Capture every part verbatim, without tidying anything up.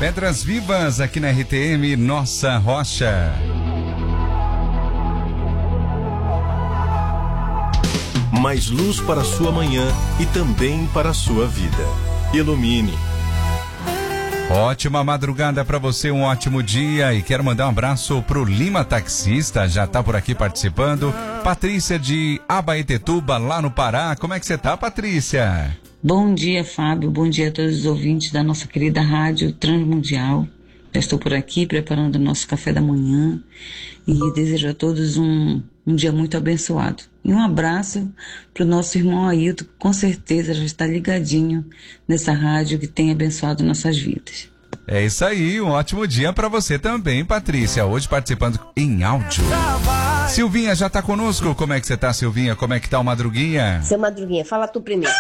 Pedras Vivas aqui na R T M Nossa Rocha. Mais luz para a sua manhã e também para a sua vida. Ilumine. Ótima madrugada para você, um ótimo dia, e quero mandar um abraço pro Lima Taxista, já tá por aqui participando. Patrícia de Abaetetuba, lá no Pará. Como é que você tá, Patrícia? Bom dia, Fábio. Bom dia a todos os ouvintes da nossa querida Rádio Transmundial. Já estou por aqui preparando o nosso café da manhã e desejo a todos um, um dia muito abençoado. E um abraço para o nosso irmão Ailton, que com certeza já está ligadinho nessa rádio que tem abençoado nossas vidas. É isso aí, um ótimo dia para você também, Patrícia. Hoje participando em áudio. Silvinha já tá conosco. Como é que você tá, Silvinha? Como é que tá o Madruguinha? Seu Madruguinha, fala tu primeiro.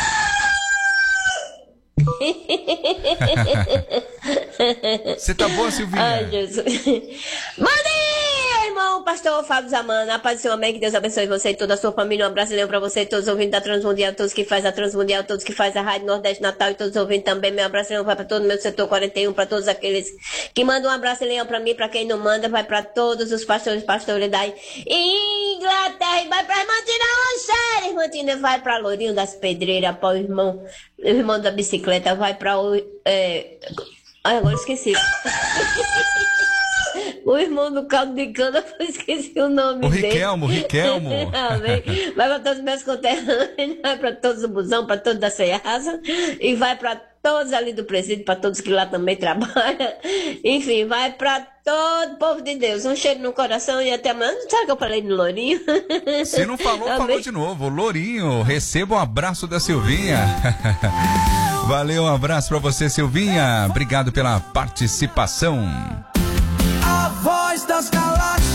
Você tá boa, Silvinha? Ai, Jesus. Bom dia, irmão pastor Fábio Zamana. A paz do Senhor, amém. Que Deus abençoe você e toda a sua família. Um abraço e pra você, todos os ouvintes da Transmundial, todos que fazem a Transmundial, todos que fazem a Rádio Nordeste Natal e todos os ouvintes também. Meu abraço e vai para todo o meu setor quarenta e um, para todos aqueles que mandam um abraço e leão para mim, para quem não manda, vai para todos os pastores e pastores da Inglaterra e vai para irmã Tina Lancheira, irmã Tina vai para Lourinho das Pedreiras, para o irmão, o irmão da bicicleta, vai para o... É... Ai, agora esqueci. O irmão do caldo de cana, eu esqueci o nome o dele. Riquelmo, Riquelmo. Vai para todos os meus conterrâneos, vai para todos o busão, para todos da Ceasa, e vai para todos ali do presídio, para todos que lá também trabalham. Enfim, vai para todo o povo de Deus. Um cheiro no coração e até amanhã. Sabe que eu falei no Lourinho? Se não falou, Também. Falou de novo. Lourinho, receba um abraço da Silvinha. Valeu, um abraço pra você, Silvinha. Obrigado pela participação. A voz das galachas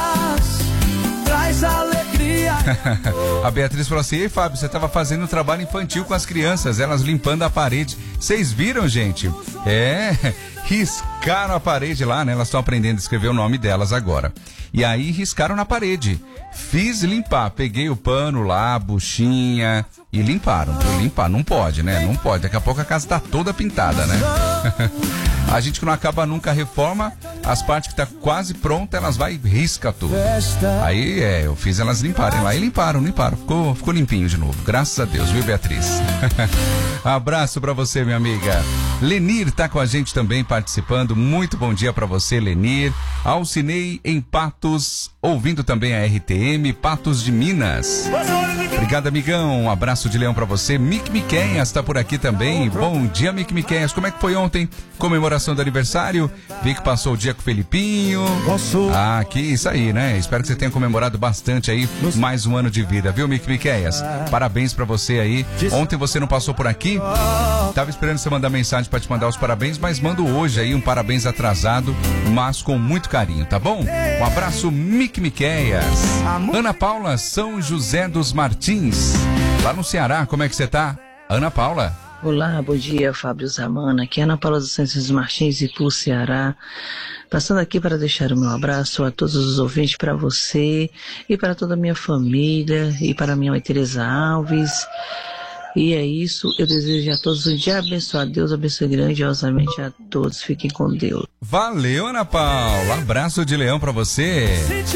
traz alegria. A Beatriz falou assim: ei, Fábio, você estava fazendo um trabalho infantil com as crianças, elas limpando a parede. Vocês viram, gente? É, riscaram a parede lá, né? Elas estão aprendendo a escrever o nome delas agora. E aí riscaram na parede. Fiz limpar, peguei o pano lá, a buchinha e limparam. Por limpar, não pode, né? Não pode. Daqui a pouco a casa tá toda pintada, né? A gente que não acaba nunca a reforma, as partes que tá quase pronta, elas vai e risca tudo. Aí, é, eu fiz elas limparem lá e limparam, limparam. Ficou, ficou limpinho de novo. Graças a Deus, viu, Beatriz? Abraço pra você, minha amiga. Lenir tá com a gente também participando. Muito bom dia pra você, Lenir. Alcinei em Patos, ouvindo também a R T M, Patos de Minas. Obrigado, amigão. Um abraço de leão pra você. Mick Miquenhas tá por aqui também. Bom dia, Mick Miquenhas. Como é que foi ontem? Comemoração do aniversário? Vi que passou o dia com o Felipinho. Ah, que isso aí, né? Espero que você tenha comemorado bastante aí mais um ano de vida, viu, Mick Miquenhas? Parabéns pra você aí. Ontem você não passou por aqui? Tava esperando você mandar mensagem pra te mandar os parabéns, mas mando hoje aí um parabéns atrasado, mas com muito carinho, tá bom? Um abraço, Mick Miquenhas. Ana Paula, São José dos Martins, lá no Ceará. Como é que você tá, Ana Paula? Olá, bom dia, Fábio Zamana. Aqui é Ana Paula dos Santos Martins, Ipu, Ceará. Passando aqui para deixar o meu abraço a todos os ouvintes, para você e para toda a minha família e para a minha mãe Tereza Alves. E é isso, eu desejo a todos um dia abençoado. Deus abençoe grandiosamente a todos. Fiquem com Deus. Valeu, Ana Paula. Abraço de leão para você.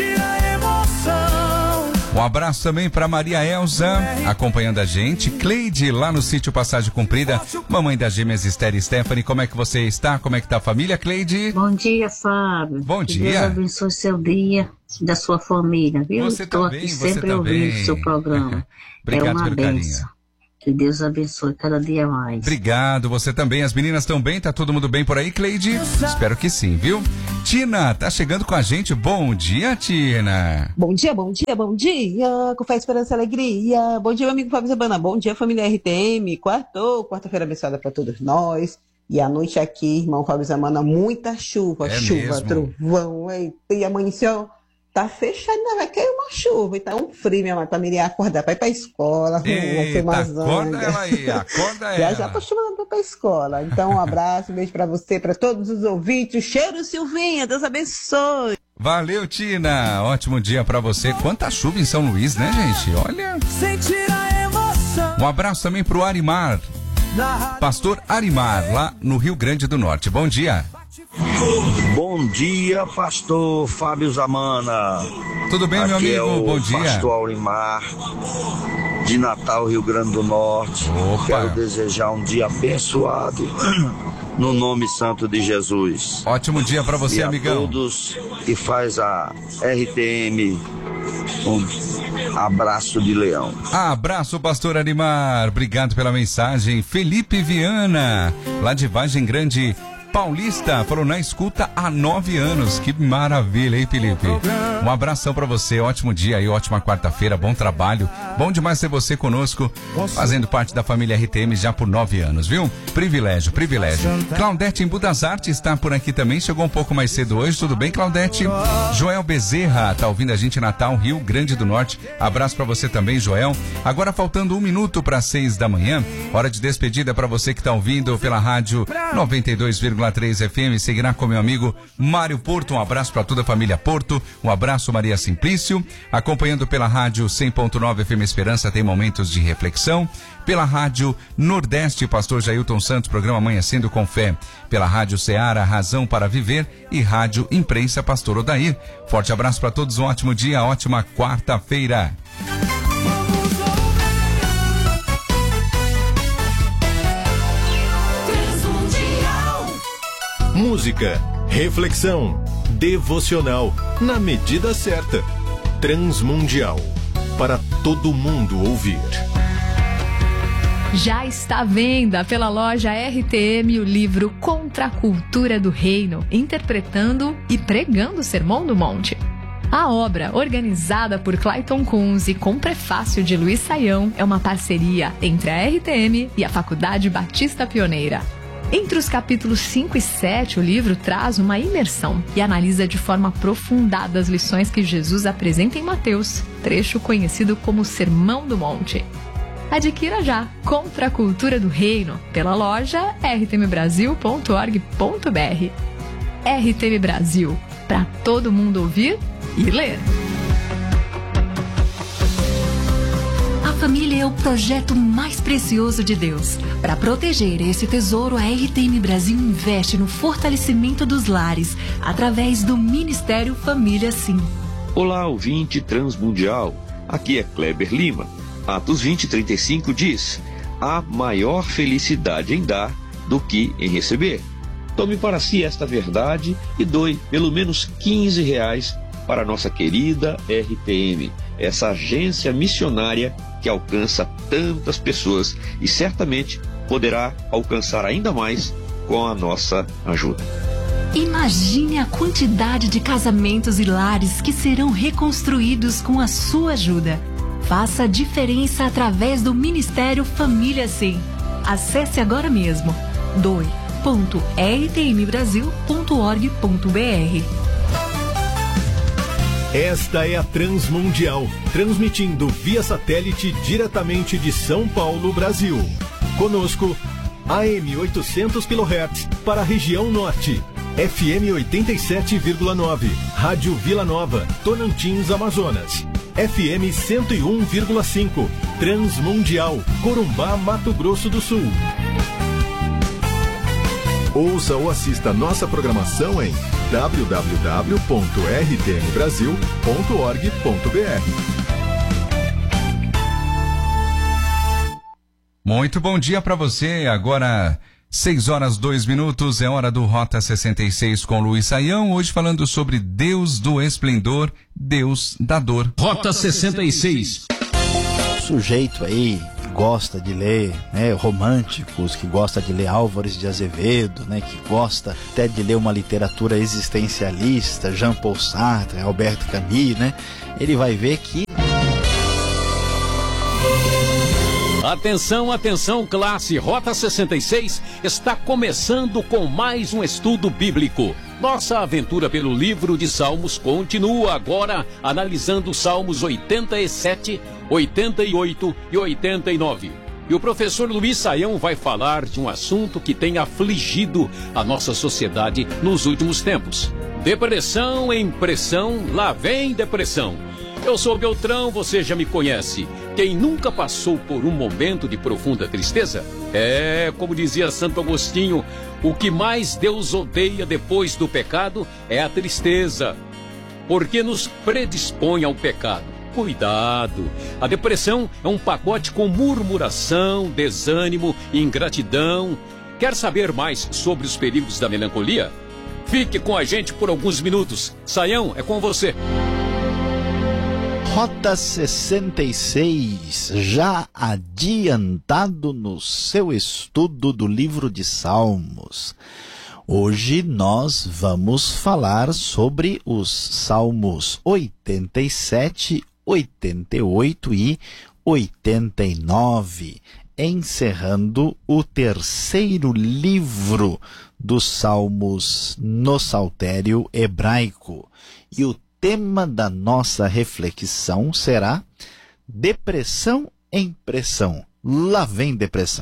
Um abraço também para Maria Elza, acompanhando a gente. Cleide, lá no sítio Passagem Cumprida. Mamãe das gêmeas Esther e Stephanie, como é que você está? Como é que tá a família, Cleide? Bom dia, Fábio. Bom que dia. Deus abençoe seu dia, da sua família, viu? Você Estou também, aqui você sempre também. ouvindo o seu programa. Obrigado é uma pelo bênção. carinho. Que Deus abençoe cada dia mais. Obrigado, você também. As meninas estão bem? Tá todo mundo bem por aí, Cleide? Espero que sim, viu? Tina, tá chegando com a gente. Bom dia, Tina. Bom dia, bom dia, bom dia. Com fé, esperança e alegria. Bom dia, meu amigo Fábio Zabana. Bom dia, família R T M. Quartou, quarta-feira abençoada para todos nós. E à noite aqui, irmão Fábio Zamana, muita chuva. É chuva, mesmo? trovão. Eita, e amanheceu. Tá fechado, ainda vai cair uma chuva. E tá um frio, minha mãe, pra Miriam acordar, pra ir pra escola. Eita, vai acorda ela aí, acorda Já ela. já tô chamando pra ir pra escola. Então, um abraço, um beijo pra você, pra todos os ouvintes. Cheiro, Silvinha, Deus abençoe. Valeu, Tina. Ótimo dia pra você. Quanta chuva em São Luís, né, gente? Olha. Um abraço também pro Arimar. Pastor Arimar, lá no Rio Grande do Norte. Bom dia. Bom dia, pastor Fábio Zamana. Tudo bem, meu Aqui amigo? É o Bom dia. Pastor Aurimar, de Natal, Rio Grande do Norte. Opa. Quero desejar um dia abençoado no nome santo de Jesus. Ótimo dia para você, e a amigão. todos que faz a R T M, um abraço de leão. Abraço, pastor Arimar. Obrigado pela mensagem. Felipe Viana, lá de Vargem Grande, Paulista, falou na escuta há nove anos. Que maravilha, hein, Felipe? Um abração pra você, ótimo dia aí, ótima quarta-feira, bom trabalho. Bom demais ter você conosco, fazendo parte da família R T M já por nove anos, viu? Privilégio, privilégio. Claudete em Budas Artes está por aqui também, chegou um pouco mais cedo hoje, tudo bem, Claudete? Joel Bezerra, tá ouvindo a gente em Natal, Rio Grande do Norte. Abraço pra você também, Joel. Agora faltando um minuto para seis da manhã, hora de despedida pra você que tá ouvindo pela rádio noventa e dois vírgula três F M, seguirá com meu amigo Mário Porto. Um abraço para toda a família Porto, um abraço Maria Simplício, acompanhando pela rádio cem ponto nove F M Esperança, tem momentos de reflexão, pela rádio Nordeste, pastor Jailton Santos, programa Amanhecendo com Fé, pela rádio Ceará, Razão para Viver, e rádio Imprensa, pastor Odair. Forte abraço para todos, um ótimo dia, ótima quarta-feira. Música, reflexão, devocional, na medida certa. Transmundial, para todo mundo ouvir. Já está à venda pela loja R T M o livro Contra a Cultura do Reino, interpretando e pregando o Sermão do Monte. A obra, organizada por Clayton Kunz e com prefácio de Luiz Saião, é uma parceria entre a R T M e a Faculdade Batista Pioneira. Entre os capítulos cinco e sete, o livro traz uma imersão e analisa de forma aprofundada as lições que Jesus apresenta em Mateus, trecho conhecido como Sermão do Monte. Adquira já Contra a Cultura do Reino pela loja r t m brasil ponto org ponto b r. R T M Brasil, para todo mundo ouvir e ler. A família é o projeto mais precioso de Deus. Para proteger esse tesouro, a R T M Brasil investe no fortalecimento dos lares, através do Ministério Família Sim. Olá, ouvinte transmundial. Aqui é Kleber Lima. Atos vinte, trinta e cinco diz: há maior felicidade em dar do que em receber. Tome para si esta verdade e doe pelo menos quinze reais para a nossa querida R T M, essa agência missionária que alcança tantas pessoas e certamente poderá alcançar ainda mais com a nossa ajuda. Imagine a quantidade de casamentos e lares que serão reconstruídos com a sua ajuda. Faça a diferença através do Ministério Família Sim. Acesse agora mesmo doe ponto r t m brasil ponto org ponto b r. Esta é a Transmundial, transmitindo via satélite diretamente de São Paulo, Brasil. Conosco, A M oitocentos quilohertz para a região norte, F M oitenta e sete vírgula nove, Rádio Vila Nova, Tocantins, Amazonas, F M cento e um vírgula cinco, Transmundial, Corumbá, Mato Grosso do Sul. Ouça ou assista nossa programação em w w w ponto r t m brasil ponto org ponto b r. Muito bom dia para você. Agora seis horas dois minutos, é hora do Rota sessenta e seis com Luiz Saião. Hoje falando sobre Deus do esplendor, Deus da dor. Rota sessenta e seis. Sujeito aí gosta de ler, né, românticos, que gosta de ler Álvares de Azevedo, né, que gosta até de ler uma literatura existencialista, Jean Paul Sartre, Albert Camus, né, ele vai ver que... Atenção, atenção, classe, Rota sessenta e seis está começando com mais um estudo bíblico. Nossa aventura pelo livro de Salmos continua agora analisando os Salmos oitenta e sete, oitenta e oito e oitenta e nove. E o professor Luiz Saião vai falar de um assunto que tem afligido a nossa sociedade nos últimos tempos. Depressão em pressão, lá vem depressão. Eu sou Beltrão, você já me conhece. Quem nunca passou por um momento de profunda tristeza? É, como dizia Santo Agostinho, o que mais Deus odeia depois do pecado é a tristeza, porque nos predispõe ao pecado. Cuidado! A depressão é um pacote com murmuração, desânimo, ingratidão. Quer saber mais sobre os perigos da melancolia? Fique com a gente por alguns minutos. Saião, é com você. Rota sessenta e seis, já adiantado no seu estudo do livro de Salmos. Hoje nós vamos falar sobre os Salmos oitenta e sete, oitenta e oito e oitenta e nove, encerrando o terceiro livro dos Salmos no Saltério hebraico. E o tema da nossa reflexão será depressão em pressão. Lá vem depressão.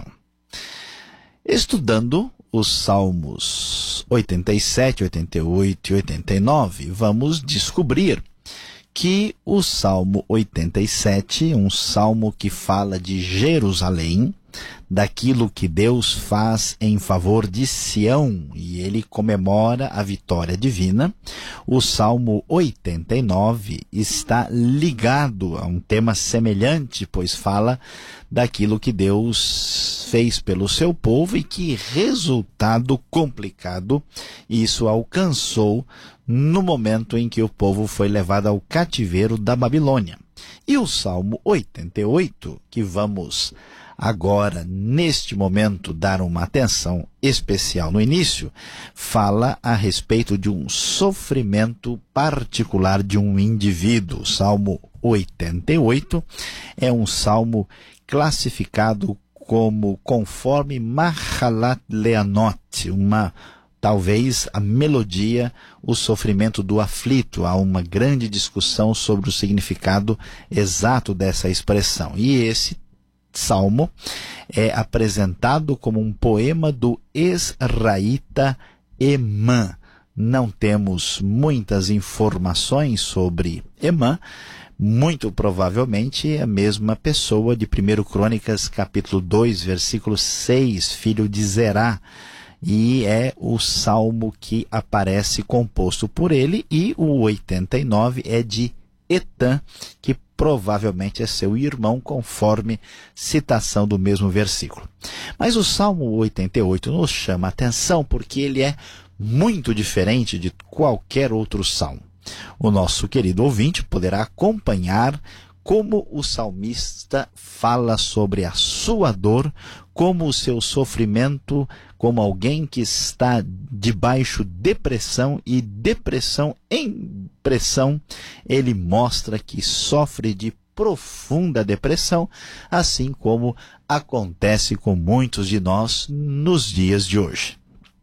Estudando os Salmos oitenta e sete, oitenta e oito e oitenta e nove, vamos descobrir que o Salmo oitenta e sete, um salmo que fala de Jerusalém, daquilo que Deus faz em favor de Sião, e ele comemora a vitória divina. O Salmo oitenta e nove está ligado a um tema semelhante, pois fala daquilo que Deus fez pelo seu povo e que resultado complicado isso alcançou no momento em que o povo foi levado ao cativeiro da Babilônia. E o Salmo oitenta e oito, que vamos agora, neste momento, dar uma atenção especial no início, fala a respeito de um sofrimento particular de um indivíduo. O Salmo oitenta e oito é um salmo classificado como conforme Mahalat Leanot, uma talvez a melodia, o sofrimento do aflito. Há uma grande discussão sobre o significado exato dessa expressão. E esse salmo é apresentado como um poema do Esraíta Emã. Não temos muitas informações sobre Emã, muito provavelmente é a mesma pessoa de primeira Crônicas, capítulo dois, versículo seis, filho de Zerá, e é o salmo que aparece composto por ele, e o oitenta e nove é de Etã, que provavelmente é seu irmão, conforme citação do mesmo versículo. Mas o Salmo oitenta e oito nos chama a atenção porque ele é muito diferente de qualquer outro salmo. O nosso querido ouvinte poderá acompanhar como o salmista fala sobre a sua dor, como o seu sofrimento, como alguém que está debaixo de depressão, e depressão em pressão, ele mostra que sofre de profunda depressão, assim como acontece com muitos de nós nos dias de hoje.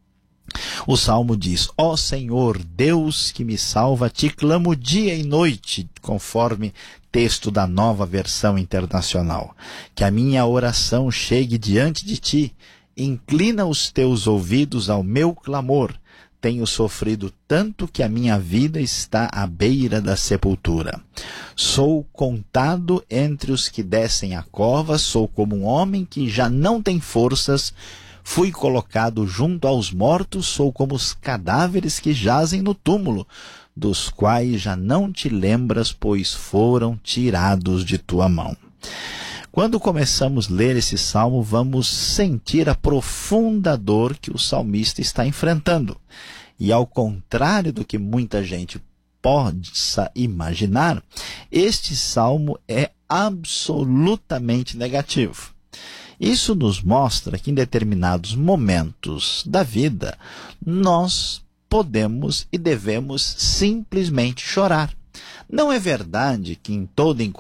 O Salmo diz: ó Senhor, Deus que me salva, te clamo dia e noite, conforme texto da Nova Versão Internacional. Que a minha oração chegue diante de ti, inclina os teus ouvidos ao meu clamor. Tenho sofrido tanto que a minha vida está à beira da sepultura. Sou contado entre os que descem a cova, sou como um homem que já não tem forças. Fui colocado junto aos mortos, sou como os cadáveres que jazem no túmulo, dos quais já não te lembras, pois foram tirados de tua mão. Quando começamos a ler esse salmo, vamos sentir a profunda dor que o salmista está enfrentando. E ao contrário do que muita gente possa imaginar, este salmo é absolutamente negativo. Isso nos mostra que em determinados momentos da vida, nós podemos e devemos simplesmente chorar. Não é verdade que em toda e